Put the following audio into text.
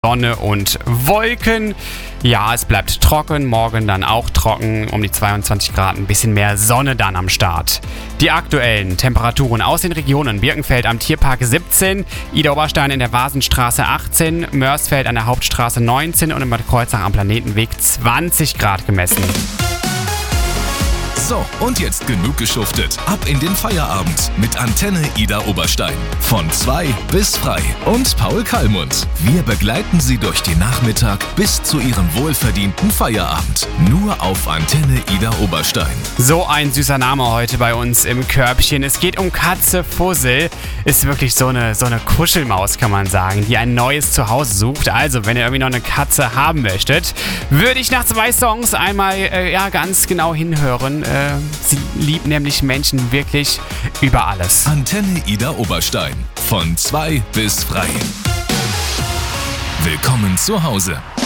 Sonne und Wolken. Ja, es bleibt trocken, morgen dann auch trocken, um die 22 Grad, ein bisschen mehr Sonne dann am Start. Die aktuellen Temperaturen aus den Regionen: Birkenfeld am Tierpark 17, Idar-Oberstein in der Vasenstraße 18, Mörsfeld an der Hauptstraße 19 und in Bad Kreuznach am Planetenweg 20 Grad gemessen. So, und jetzt genug geschuftet. Ab in den Feierabend mit Antenne Idar-Oberstein. Von 2 bis frei. Und Paul Kallmund. Wir begleiten Sie durch den Nachmittag bis zu Ihrem wohlverdienten Feierabend. Nur auf Antenne Idar-Oberstein. So ein süßer Name heute bei uns im Körbchen. Es geht um Katze Fussel. Ist wirklich so eine Kuschelmaus, kann man sagen, die ein neues Zuhause sucht. Also, wenn ihr irgendwie noch eine Katze haben möchtet, würde ich nach 2 Songs einmal ganz genau hinhören. Sie liebt nämlich Menschen wirklich über alles. Antenne Idar-Oberstein. Von 2 bis frei. Willkommen zu Hause.